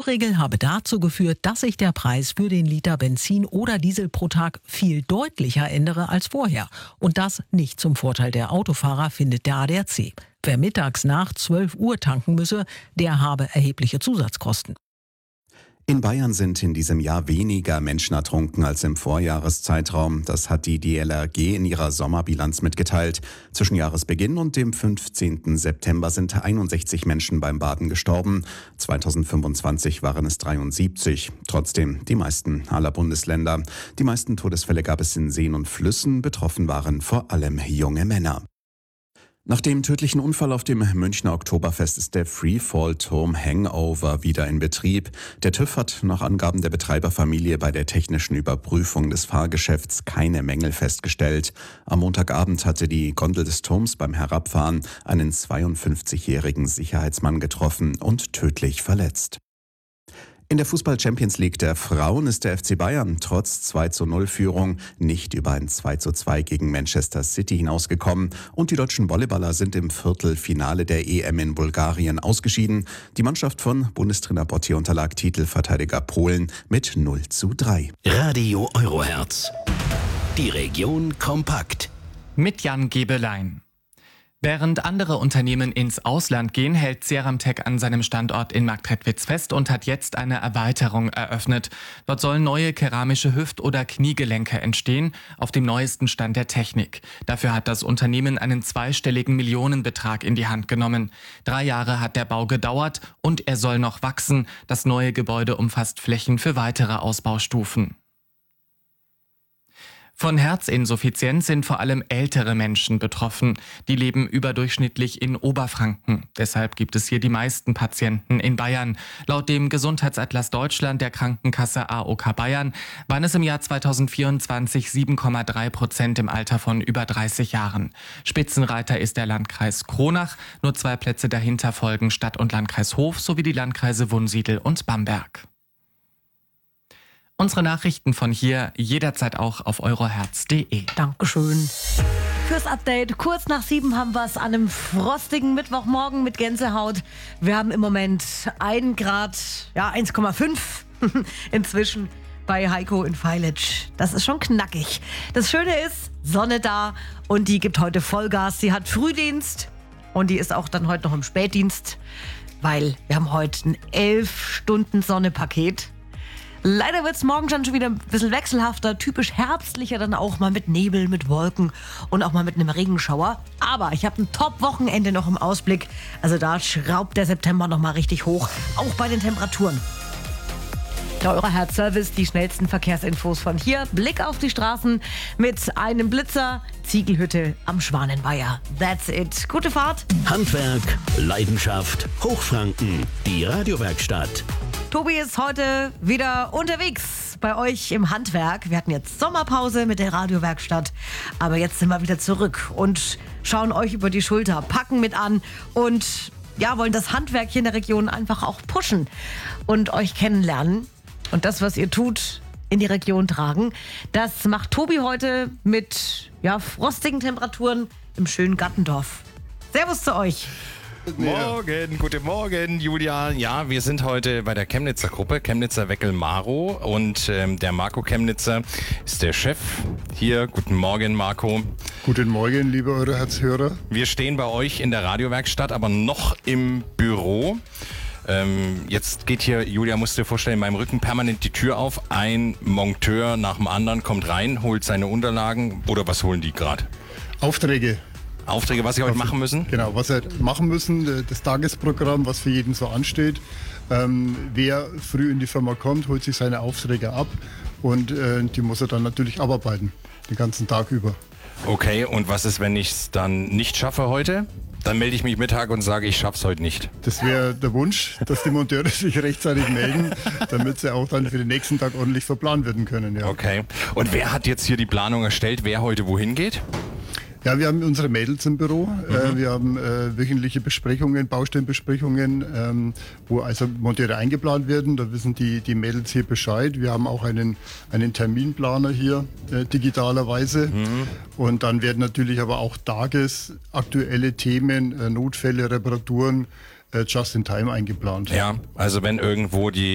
Bauregel habe dazu geführt, dass sich der Preis für den Liter Benzin oder Diesel pro Tag viel deutlicher ändere als vorher. Und das nicht zum Vorteil der Autofahrer, findet der ADAC. Wer mittags nach 12 Uhr tanken müsse, der habe erhebliche Zusatzkosten. In Bayern sind in diesem Jahr weniger Menschen ertrunken als im Vorjahreszeitraum. Das hat die DLRG in ihrer Sommerbilanz mitgeteilt. Zwischen Jahresbeginn und dem 15. September sind 61 Menschen beim Baden gestorben. 2025 waren es 73. Trotzdem die meisten aller Bundesländer. Die meisten Todesfälle gab es in Seen und Flüssen. Betroffen waren vor allem junge Männer. Nach dem tödlichen Unfall auf dem Münchner Oktoberfest ist der Freefall-Turm Hangover wieder in Betrieb. Der TÜV hat nach Angaben der Betreiberfamilie bei der technischen Überprüfung des Fahrgeschäfts keine Mängel festgestellt. Am Montagabend hatte die Gondel des Turms beim Herabfahren einen 52-jährigen Sicherheitsmann getroffen und tödlich verletzt. In der Fußball-Champions League der Frauen ist der FC Bayern trotz 2:0-Führung nicht über ein 2:2 gegen Manchester City hinausgekommen und die deutschen Volleyballer sind im Viertelfinale der EM in Bulgarien ausgeschieden. Die Mannschaft von Bundestrainer Botti unterlag Titelverteidiger Polen mit 0:3. Radio Eurohertz. Die Region kompakt. Mit Jan Gebelein. Während andere Unternehmen ins Ausland gehen, hält Ceramtec an seinem Standort in Marktredwitz fest und hat jetzt eine Erweiterung eröffnet. Dort sollen neue keramische Hüft- oder Kniegelenke entstehen, auf dem neuesten Stand der Technik. Dafür hat das Unternehmen einen zweistelligen Millionenbetrag in die Hand genommen. 3 Jahre hat der Bau gedauert und er soll noch wachsen. Das neue Gebäude umfasst Flächen für weitere Ausbaustufen. Von Herzinsuffizienz sind vor allem ältere Menschen betroffen. Die leben überdurchschnittlich in Oberfranken. Deshalb gibt es hier die meisten Patienten in Bayern. Laut dem Gesundheitsatlas Deutschland der Krankenkasse AOK Bayern waren es im Jahr 2024 7,3% im Alter von über 30 Jahren. Spitzenreiter ist der Landkreis Kronach. Nur 2 Plätze dahinter folgen Stadt- und Landkreis Hof sowie die Landkreise Wunsiedel und Bamberg. Unsere Nachrichten von hier jederzeit auch auf eurohertz.de. Dankeschön fürs Update. Kurz nach 7 haben wir es an einem frostigen Mittwochmorgen mit Gänsehaut. Wir haben im Moment 1 Grad, 1,5 inzwischen bei Heiko in Feilitsch. Das ist schon knackig. Das Schöne ist, Sonne da und die gibt heute Vollgas. Sie hat Frühdienst und die ist auch dann heute noch im Spätdienst, weil wir haben heute ein 11-Stunden-Sonne-Paket. Leider wird es morgen schon wieder ein bisschen wechselhafter, typisch herbstlicher, dann auch mal mit Nebel, mit Wolken und auch mal mit einem Regenschauer. Aber ich habe ein Top-Wochenende noch im Ausblick. Also da schraubt der September noch mal richtig hoch, auch bei den Temperaturen. Der Eurohertz-Service, die schnellsten Verkehrsinfos von hier. Blick auf die Straßen mit einem Blitzer, Ziegelhütte am Schwanenweiher. That's it. Gute Fahrt. Handwerk, Leidenschaft, Hochfranken, die Radiowerkstatt. Tobi ist heute wieder unterwegs bei euch im Handwerk. Wir hatten jetzt Sommerpause mit der Radiowerkstatt, aber jetzt sind wir wieder zurück und schauen euch über die Schulter, packen mit an und wollen das Handwerk hier in der Region einfach auch pushen und euch kennenlernen und das, was ihr tut, in die Region tragen. Das macht Tobi heute mit frostigen Temperaturen im schönen Gattendorf. Servus zu euch. Guten Morgen, Julian. Ja, wir sind heute bei der Chemnitzer Gruppe, Chemnitzer Weckel-Maro und der Marco Chemnitzer ist der Chef hier. Guten Morgen, Marco. Guten Morgen, liebe Eurohertz-Hörer. Wir stehen bei euch in der Radiowerkstatt, aber noch im Büro. Jetzt geht hier, Julia, musst du dir vorstellen, in meinem Rücken permanent die Tür auf. Ein Monteur nach dem anderen kommt rein, holt seine Unterlagen. Oder was holen die gerade? Aufträge, was sie heute machen müssen? Genau, was sie machen müssen, das Tagesprogramm, was für jeden so ansteht. Wer früh in die Firma kommt, holt sich seine Aufträge ab und die muss er dann natürlich abarbeiten, den ganzen Tag über. Okay, und was ist, wenn ich es dann nicht schaffe heute? Dann melde ich mich Mittag und sage, ich schaff's heute nicht. Das wäre der Wunsch, dass die Monteure sich rechtzeitig melden, damit sie auch dann für den nächsten Tag ordentlich verplant werden können. Ja. Okay. Und wer hat jetzt hier die Planung erstellt, wer heute wohin geht? Ja, wir haben unsere Mädels im Büro. Wir haben wöchentliche Besprechungen, Baustellenbesprechungen, wo also Monteure eingeplant werden. Da wissen die Mädels hier Bescheid. Wir haben auch einen Terminplaner hier digitalerweise. Und dann werden natürlich aber auch tagesaktuelle Themen, Notfälle, Reparaturen just in time eingeplant. Ja, also wenn irgendwo die